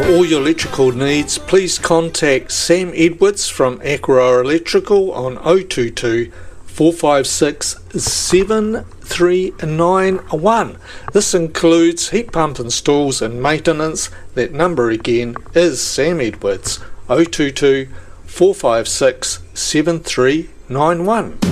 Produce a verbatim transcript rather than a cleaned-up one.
all your electrical needs, please contact Sam Edwards from Aqua Electrical on oh two two, four five six, seven three nine one. This includes heat pump installs and maintenance. That number again is Sam Edwards, oh two two, four five six, seven three nine one.